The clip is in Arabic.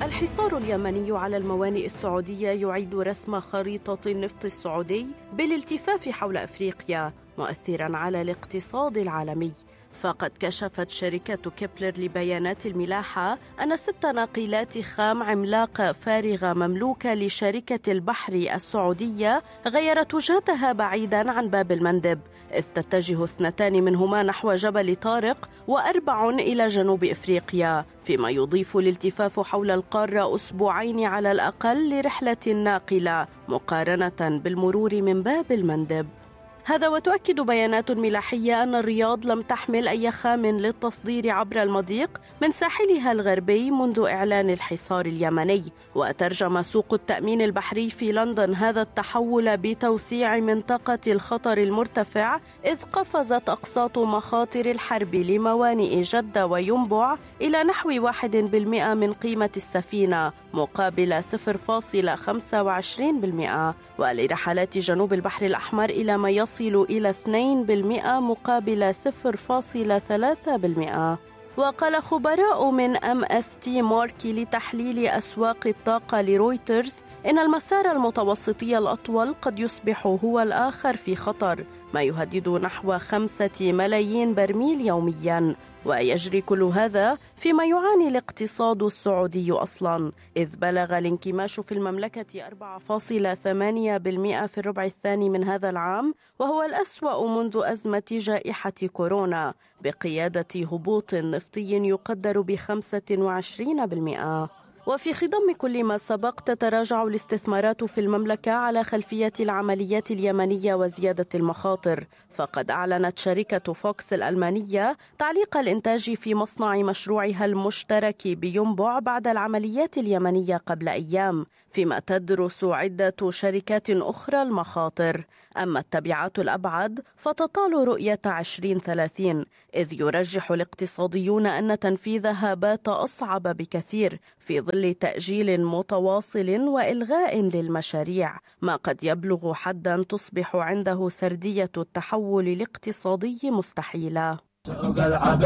الحصار اليمني على الموانئ السعودية يعيد رسم خريطة النفط السعودي بالالتفاف حول أفريقيا، مؤثراً على الاقتصاد العالمي. فقد كشفت شركة كيبلر لبيانات الملاحة أن 6 ناقلات خام عملاقة فارغة مملوكة لشركة البحر السعودية غيرت وجهتها بعيداً عن باب المندب، إذ تتجه 2 منهما نحو جبل طارق و4 إلى جنوب إفريقيا، فيما يضيف الالتفاف حول القارة 2 أسبوعين على الأقل لرحلة ناقلة مقارنة بالمرور من باب المندب. هذا وتؤكد بيانات ملاحية أن الرياض لم تحمل أي خام للتصدير عبر المضيق من ساحلها الغربي منذ إعلان الحصار اليمني. وترجم سوق التأمين البحري في لندن هذا التحول بتوسيع منطقة الخطر المرتفع، إذ قفزت أقساط مخاطر الحرب لموانئ جدة وينبع إلى نحو 1% من قيمة السفينة مقابل 0.25%، ولرحلات جنوب البحر الأحمر إلى ما يصل إلى 2% مقابل 0.3%. وقال خبراء من MST ماركي لتحليل أسواق الطاقة لرويترز إن المسار المتوسطي الأطول قد يصبح هو الآخر في خطر، ما يهدد نحو 5 ملايين برميل يومياً. ويجري كل هذا فيما يعاني الاقتصاد السعودي أصلاً، إذ بلغ الانكماش في المملكة 4.8% في الربع الثاني من هذا العام، وهو الأسوأ منذ أزمة جائحة كورونا، بقيادة هبوط نفطي يقدر ب25%. وفي خضم كل ما سبق تتراجع الاستثمارات في المملكة على خلفية العمليات اليمنية وزيادة المخاطر، فقد أعلنت شركة فوكس الألمانية تعليق الإنتاج في مصنع مشروعها المشترك بينبع بعد العمليات اليمنية قبل أيام، فيما تدرس عدة شركات أخرى المخاطر. أما التبعات الأبعد فتطال رؤية 2030، إذ يرجح الاقتصاديون أن تنفيذها بات أصعب بكثير في ظل تأجيل متواصل وإلغاء للمشاريع، ما قد يبلغ حداً تصبح عنده سردية التحول الاقتصادي مستحيلة.